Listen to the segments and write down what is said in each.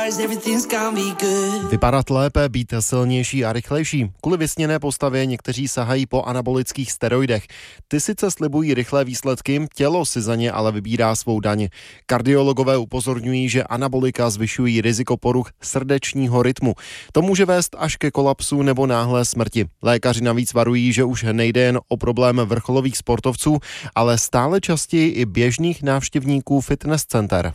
Vypadat lépe, být silnější a rychlejší. Kvůli vysněné postavě někteří sahají po anabolických steroidech. Ty sice slibují rychlé výsledky, tělo si za ně ale vybírá svou daň. Kardiologové upozorňují, že anabolika zvyšují riziko poruch srdečního rytmu. To může vést až ke kolapsu nebo náhlé smrti. Lékaři navíc varují, že už nejde jen o problém vrcholových sportovců, ale stále častěji i běžných návštěvníků fitness center.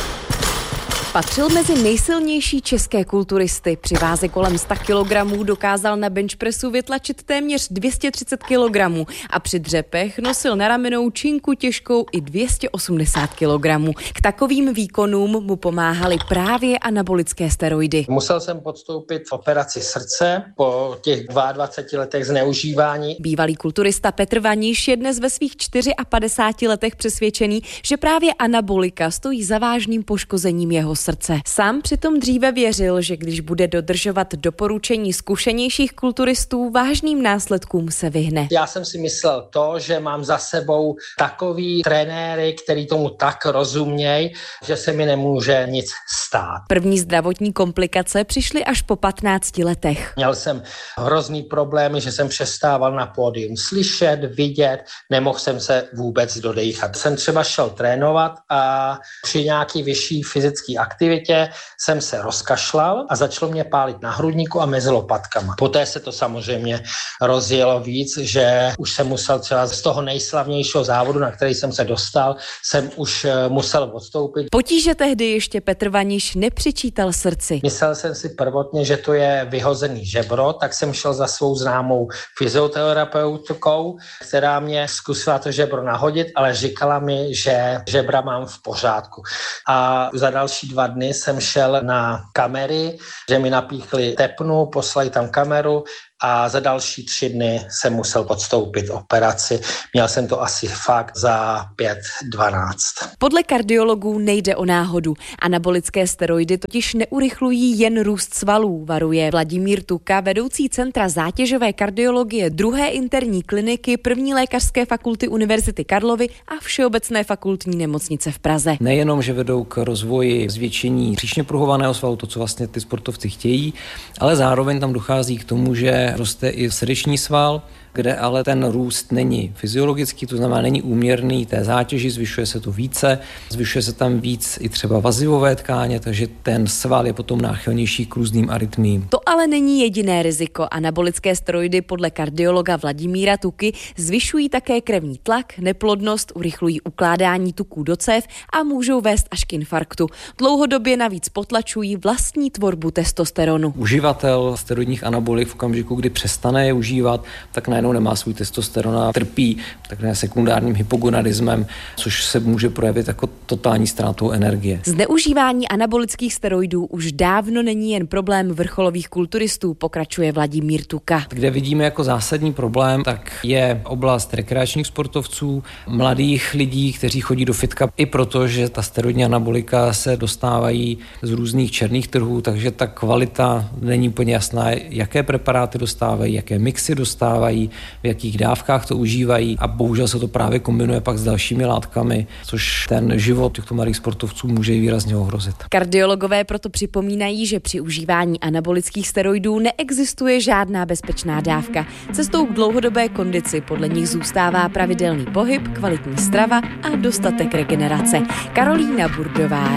Patřil mezi nejsilnější české kulturisty. Při váze kolem 100 kg dokázal na benchpressu vytlačit téměř 230 kg a při dřepech nosil na ramenou činku těžkou i 280 kg. K takovým výkonům mu pomáhaly právě anabolické steroidy. Musel jsem podstoupit operaci srdce po těch 22 letech zneužívání. Bývalý kulturista Petr Vaniš je dnes ve svých 54 letech přesvědčený, že právě anabolika stojí za vážným poškozením jeho srdce. Sám přitom dříve věřil, že když bude dodržovat doporučení zkušenějších kulturistů, vážným následkům se vyhne. Já jsem si myslel to, že mám za sebou takový trenéry, který tomu tak rozumějí, že se mi nemůže nic stát. První zdravotní komplikace přišly až po 15 letech. Měl jsem hrozný problémy, že jsem přestával na pódium slyšet, vidět, nemohl jsem se vůbec dodýchat. Jsem třeba šel trénovat a při nějaký vyšší fyzické aktivitě jsem se rozkašlal a začalo mě pálit na hrudníku a mezi lopatkama. Poté se to samozřejmě rozjelo víc, že už jsem musel třeba z toho nejslavnějšího závodu, na který jsem se dostal, jsem už musel odstoupit. Potíže tehdy ještě Petr Vaniš nepřičítal srdci. Myslel jsem si prvotně, že to je vyhozený žebro, tak jsem šel za svou známou fyzioterapeutkou, která mě zkusila to žebro nahodit, ale říkala mi, že žebra mám v pořádku. A za další 2 dny jsem šel na kamery, že mi napíchli tepnu, poslali tam kameru a za další 3 dny jsem musel podstoupit operaci. Měl jsem to asi fakt za 5:12. Podle kardiologů nejde o náhodu. Anabolické steroidy totiž neurychlují jen růst svalů, varuje Vladimír Tuka, vedoucí Centra zátěžové kardiologie 2. interní kliniky 1. lékařské fakulty Univerzity Karlovy a Všeobecné fakultní nemocnice v Praze. Nejenom, že vedou k rozvoji zvětšení příčně pruhovaného svalu, to, co vlastně ty sportovci chtějí, ale zároveň tam dochází k tomu, že roste i srdeční sval, kde ale ten růst není fyziologický, to znamená není úměrný té zátěži, zvyšuje se to více, zvyšuje se tam víc i třeba vazivové tkáně, takže ten sval je potom náchylnější k různým arytmiím. To ale není jediné riziko. Anabolické steroidy podle kardiologa Vladimíra Tuky zvyšují také krevní tlak, neplodnost, urychlují ukládání tuků do cév a můžou vést až k infarktu. Dlouhodobě navíc potlačují vlastní tvorbu testosteronu. Uživatel steroidních anabolik v okamžiku, kdy přestane je užívat, tak najednou nemá svůj testosteron a trpí takhle sekundárním hypogonadismem, což se může projevit jako totální ztrátou energie. Zneužívání anabolických steroidů už dávno není jen problém vrcholových kulturistů, pokračuje Vladimír Tuka. Kde vidíme jako zásadní problém, tak je oblast rekreačních sportovců, mladých lidí, kteří chodí do fitka, i proto, že ta steroidní anabolika se dostávají z různých černých trhů, takže ta kvalita není úplně jasná, jaké preparáty dostávají, jaké mixy dostávají, v jakých dávkách to užívají a bohužel se to právě kombinuje pak s dalšími látkami, což ten život těchto mladých sportovců může výrazně ohrozit. Kardiologové proto připomínají, že při užívání anabolických steroidů neexistuje žádná bezpečná dávka. Cestou k dlouhodobé kondici podle nich zůstává pravidelný pohyb, kvalitní strava a dostatek regenerace. Karolína Burdová.